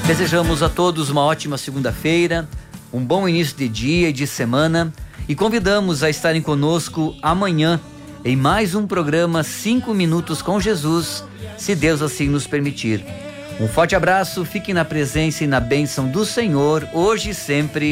Desejamos a todos uma ótima segunda-feira, um bom início de dia e de semana e convidamos a estarem conosco amanhã em mais um programa 5 Minutos com Jesus, se Deus assim nos permitir. Um forte abraço, fiquem na presença e na bênção do Senhor, hoje e sempre.